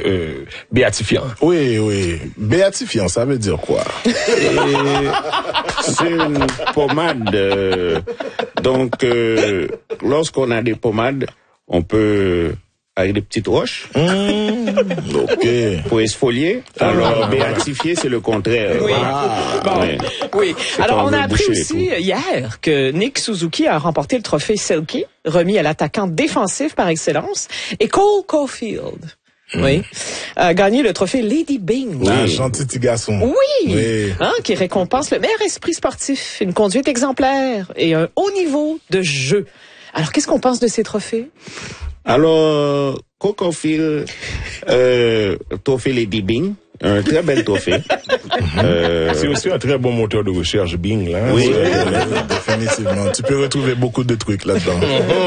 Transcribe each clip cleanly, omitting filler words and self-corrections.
béatifiant. Oui. Béatifiant, ça veut dire quoi? C'est une pommade. Donc, lorsqu'on a des pommades, on peut avec des petites roches. Ok. Pour exfolier. Alors, béatifier, c'est le contraire. Oui. Oui. Alors, on a appris aussi hier que Nick Suzuki a remporté le trophée Selke, remis à l'attaquant défensif par excellence, et Cole Caulfield. Oui. A gagné le trophée Lady Byng. Un gentil petit garçon. Oui. Hein, qui récompense le meilleur esprit sportif, une conduite exemplaire et un haut niveau de jeu. Alors, qu'est-ce qu'on pense de ces trophées? Alors, Caulfield, trophée Lady Byng, un très bel trophée. C'est aussi un très bon moteur de recherche, Bing, là. Oui. Définitivement. Tu peux retrouver beaucoup de trucs là-dedans.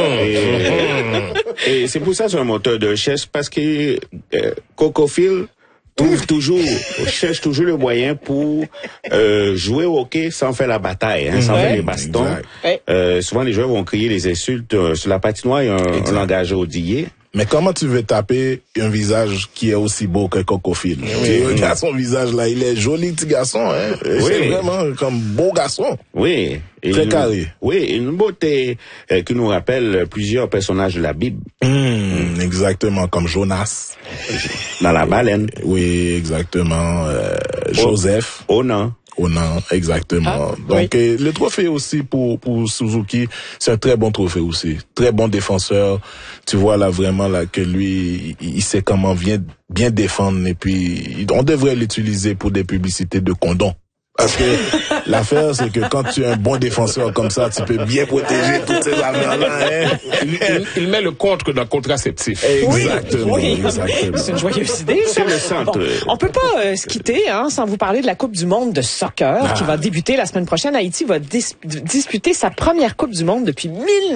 Et c'est pour ça que c'est un moteur de recherche, parce que Caulfield cherche toujours le moyen pour jouer au hockey sans faire la bataille, sans faire les bastons. Souvent, les joueurs vont crier les insultes sur la patinoire, il y a un langage audillé. Mais comment tu veux taper un visage qui est aussi beau que Caulfield? Tu regardes son visage là, il est joli petit garçon, hein? C'est vraiment comme beau garçon. Oui. Très carré. Oui, une beauté qui nous rappelle plusieurs personnages de la Bible. Exactement, comme Jonas. Dans la baleine. Oui, exactement. Joseph. Onan, exactement. Donc, le trophée aussi pour Suzuki, c'est un très bon trophée aussi. Très bon défenseur. Tu vois là vraiment là que lui, il sait comment bien défendre, et puis on devrait l'utiliser pour des publicités de condoms. Parce que l'affaire, c'est que quand tu es un bon défenseur comme ça, tu peux bien protéger toutes ces affaires-là. Il met le contre dans le contraceptif. Exactement. C'est une joyeuse idée. c'est le centre. Bon, on peut pas se quitter sans vous parler de la Coupe du monde de soccer qui va débuter la semaine prochaine. Haïti va disputer sa première Coupe du monde depuis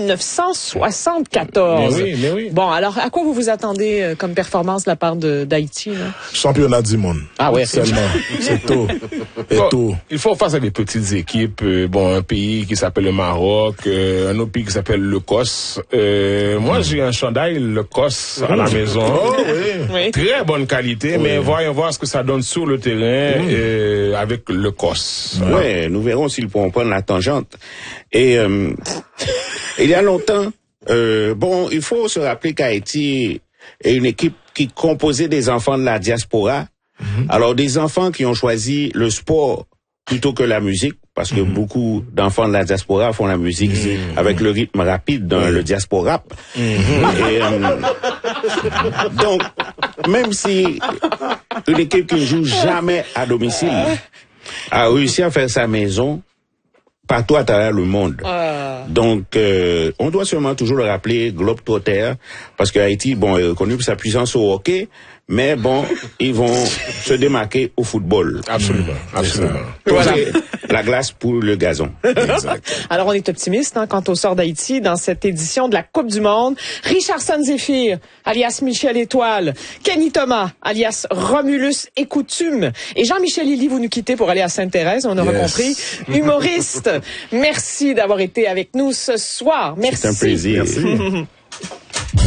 1974. Mais oui. Bon, alors à quoi vous vous attendez comme performance de la part d'Haïti? Championnat du monde. Ah ouais, seulement. C'est tôt. Il faut face à des petites équipes. Un pays qui s'appelle le Maroc, un autre pays qui s'appelle l'Écosse. Moi, j'ai un chandail l'Écosse à la maison. Très bonne qualité, mais voyons voir ce que ça donne sur le terrain avec l'Écosse. Ouais, nous verrons s'ils pourront prendre la tangente. Et il y a longtemps, il faut se rappeler qu'Haïti est une équipe qui composait des enfants de la diaspora. Alors, des enfants qui ont choisi le sport plutôt que la musique, parce que beaucoup d'enfants de la diaspora font la musique avec le rythme rapide dans le diaspora rap. Donc, même si une équipe qui ne joue jamais à domicile a réussi à faire sa maison partout à travers le monde. Donc, on doit sûrement toujours le rappeler, Globetrotter, parce que Haïti, est reconnu pour sa puissance au hockey, mais ils vont se démarquer au football. Absolument. Voilà. La glace pour le gazon. Exact. Alors, on est optimiste quant au sort d'Haïti dans cette édition de la Coupe du monde. Richardson Zéphyr, alias Michel Étoile, Kenny Thomas, alias Romulus et Coutume, et Jean-Michel Lily, vous nous quittez pour aller à Sainte-Thérèse, on aura compris. Humoriste, merci d'avoir été avec nous ce soir. Merci. C'est un plaisir. Merci.